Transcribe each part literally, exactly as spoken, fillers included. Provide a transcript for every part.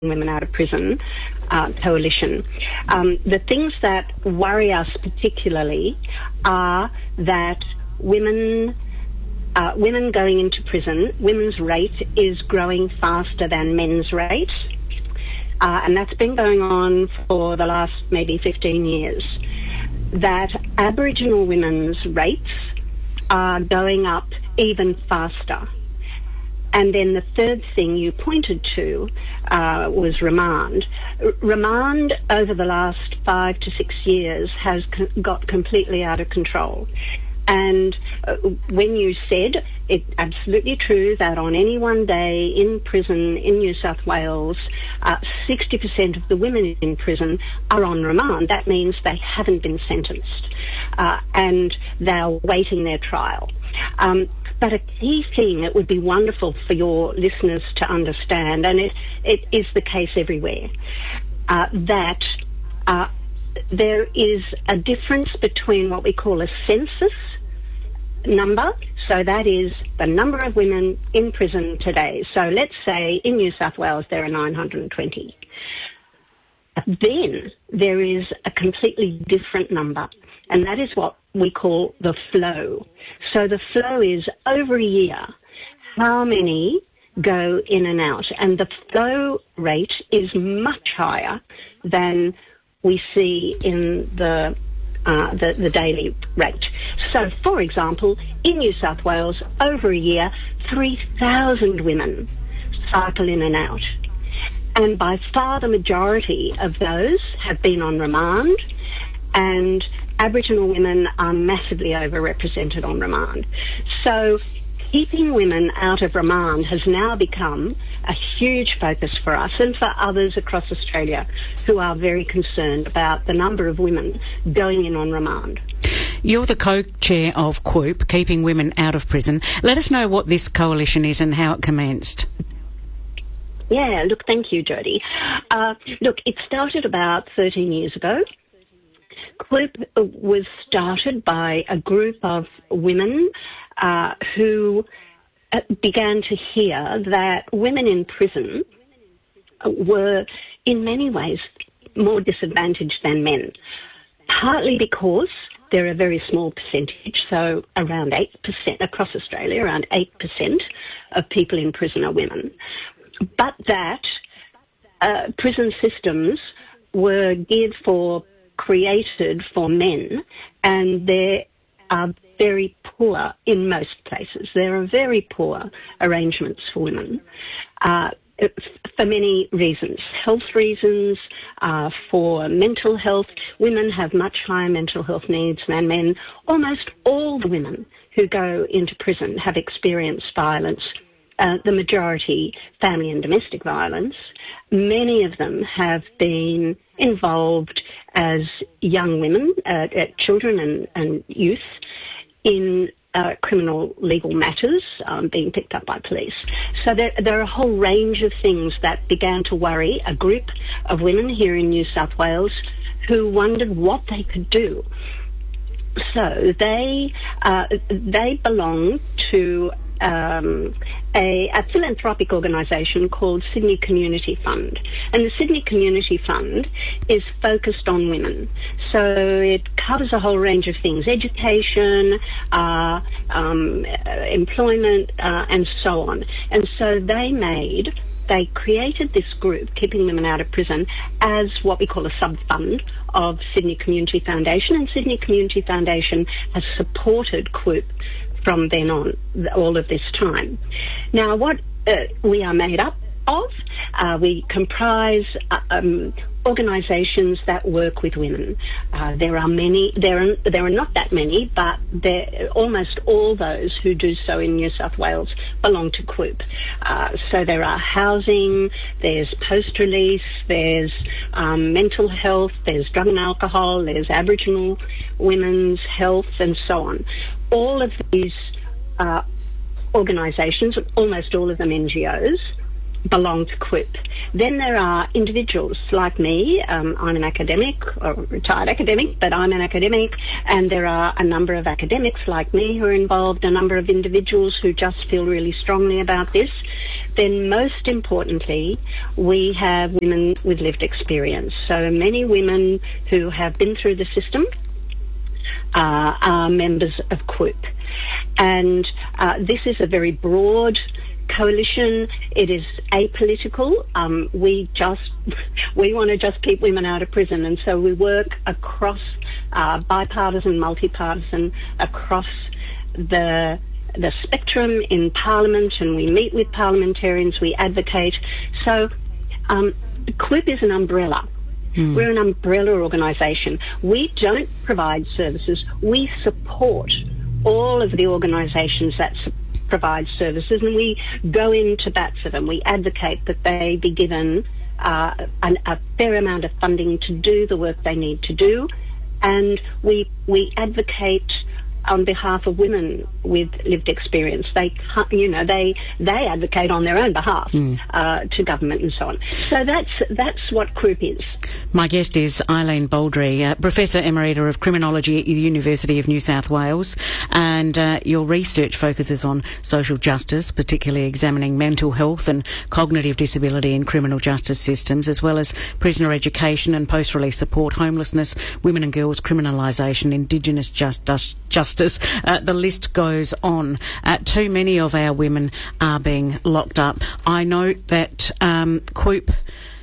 Women Out of Prison uh, coalition. Um, the things that worry us particularly are that women uh, women going into prison, women's rate is growing faster than men's rate, uh, and that's been going on for the last maybe fifteen years. That Aboriginal women's rates are going up even faster. And then the third thing you pointed to uh, was remand. R- remand over the last five to six years has co- got completely out of control. And uh, when you said, it's absolutely true that on any one day in prison in New South Wales, uh, sixty percent of the women in prison are on remand. That means they haven't been sentenced uh, and they're waiting their trial. Um, But a key thing it would be wonderful for your listeners to understand, and it, it is the case everywhere, uh, that uh, there is a difference between what we call a census number, so that is the number of women in prison today. So let's say in New South Wales there are nine hundred twenty. Then there is a completely different number, and that is what we call the flow. So the flow is over a year, how many go in and out, and the flow rate is much higher than we see in the uh, the, the daily rate. So, for example, in New South Wales, over a year, three thousand women cycle in and out. And by far the majority of those have been on remand, and Aboriginal women are massively overrepresented on remand. So keeping women out of remand has now become a huge focus for us and for others across Australia who are very concerned about the number of women going in on remand. You're the co-chair of QWOOP, Keeping Women Out of Prison. Let us know what this coalition is and how it commenced. Yeah, look, thank you, Jodie. Uh, look, it started about thirteen years ago. QWOOP was started by a group of women uh, who began to hear that women in prison were in many ways more disadvantaged than men, partly because they're a very small percentage, so around eight percent across Australia, around eight percent of people in prison are women, but that uh, prison systems were geared for created for men, and they are very poor in most places. There are very poor arrangements for women uh, for many reasons. Health reasons, uh, for mental health. Women have much higher mental health needs than men. Almost all the women who go into prison have experienced violence. Uh, the majority family and domestic violence. Many of them have been involved as young women, uh, uh, children and, and youth in uh, criminal legal matters, um, being picked up by police. So there, there are a whole range of things that began to worry a group of women here in New South Wales who wondered what they could do. So they uh, they belong to Um, a, a philanthropic organisation called Sydney Community Fund. And the Sydney Community Fund is focused on women. So it covers a whole range of things, education, uh, um, employment, uh, and so on. And so they made, they created this group, Keeping Women Out of Prison, as what we call a sub-fund of Sydney Community Foundation. And Sydney Community Foundation has supported QWOOP from then on, all of this time. Now, what uh, we are made up of, uh, we comprise uh, um, organisations that work with women. Uh, there are many, there are, there are not that many, but there, almost all those who do so in New South Wales belong to QWOOP. Uh, so there are housing, there's post-release, there's um, mental health, there's drug and alcohol, there's Aboriginal women's health, and so on. All of these uh, organisations, almost all of them N G Os, belong to Quip. Then there are individuals like me. Um, I'm an academic, or retired academic, but I'm an academic, and there are a number of academics like me who are involved, a number of individuals who just feel really strongly about this. Then most importantly, we have women with lived experience. So many women who have been through the system uh, are members of Quip. And uh, this is a very broad coalition. It is apolitical. Um, we just we want to just keep women out of prison, and so we work across uh, bipartisan, multi-partisan, across the the spectrum in Parliament, and we meet with parliamentarians. We advocate. So um, Quip is an umbrella. Mm. We're an umbrella organisation. We don't provide services. We support all of the organisations that support provide services, and we go into bat for them. We advocate that they be given uh, an, a fair amount of funding to do the work they need to do, and we we advocate on behalf of women with lived experience. They can't, you know, they they advocate on their own behalf mm. uh, to government and so on. So that's that's what Quip is. My guest is Eileen Baldry, uh, Professor Emerita of Criminology at the University of New South Wales, and uh, your research focuses on social justice, particularly examining mental health and cognitive disability in criminal justice systems, as well as prisoner education and post-release support, homelessness, women and girls criminalisation, Indigenous just, just, justice. Uh, the list goes on. Uh, too many of our women are being locked up. I note that um, Quip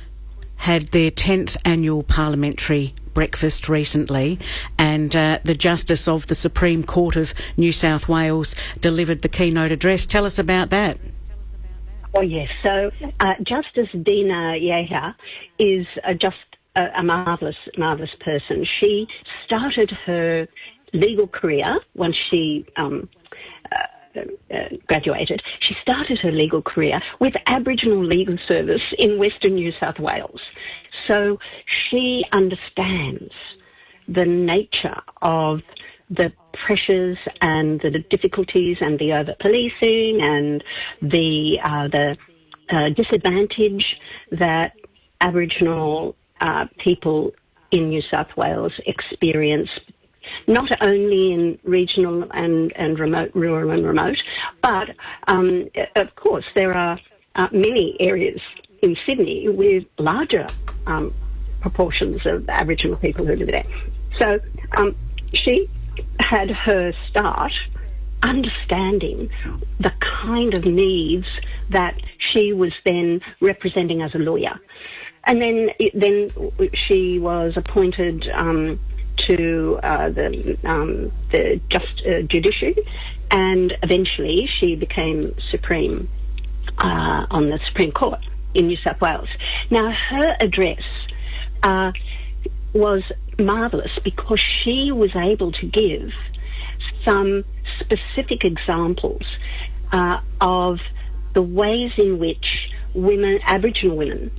had their tenth annual parliamentary breakfast recently, and uh, the Justice of the Supreme Court of New South Wales delivered the keynote address. Tell us about that. Oh, yes. So uh, Justice Dina Yahya is uh, just a, a marvellous, marvellous person. She started her legal career when she um, uh, Uh, graduated. She started her legal career with Aboriginal Legal Service in Western New South Wales. So she understands the nature of the pressures and the difficulties and the over-policing and the, uh, the uh, disadvantage that Aboriginal uh, people in New South Wales experience, not only in regional and, and remote, rural and remote, but um, of course there are uh, many areas in Sydney with larger um, proportions of Aboriginal people who live there. So um, she had her start understanding the kind of needs that she was then representing as a lawyer. And then, then she was appointed um, to uh, the um, the just uh, judiciary, and eventually she became Supreme uh, on the Supreme Court in New South Wales. Now her address uh, was marvellous because she was able to give some specific examples uh, of the ways in which women, Aboriginal women,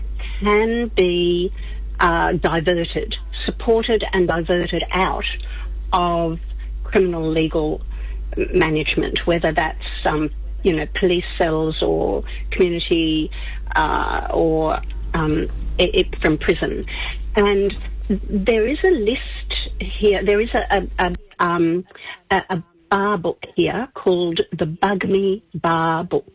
can be Uh, diverted, supported and diverted out of criminal legal management, whether that's, um, you know, police cells or community uh, or um, it, it from prison. And there is a list here, there is a, a, a, um, a, a bar book here called the Bug Me Bar Book.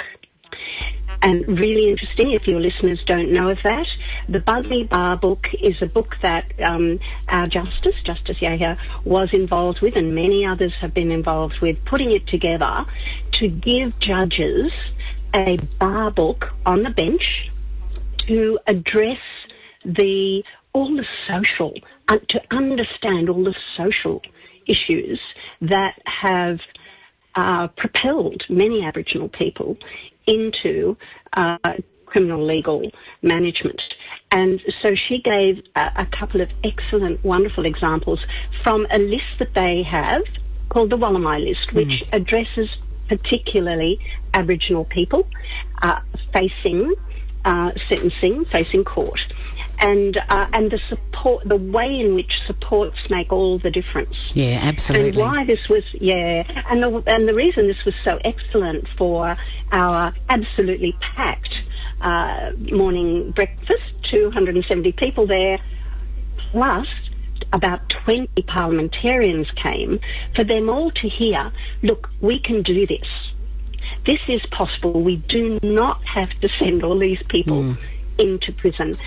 And really interesting, if your listeners don't know of that, the Bug Me Bar Book is a book that um, our Justice, Justice Yahya, was involved with, and many others have been involved with, putting it together to give judges a bar book on the bench to address the all the social, uh, to understand all the social issues that have uh, propelled many Aboriginal people into uh, criminal legal management. And so she gave a, a couple of excellent, wonderful examples from a list that they have called the Wallamai list, which mm. addresses particularly Aboriginal people uh, facing uh, sentencing, facing court. And uh, and the support, the way in which supports make all the difference. Yeah, absolutely. And why this was, yeah, and the and the reason this was so excellent for our absolutely packed uh, morning breakfast, two hundred seventy people there, plus about twenty parliamentarians came for them all to hear, look, we can do this. This is possible. We do not have to send all these people mm. into prison.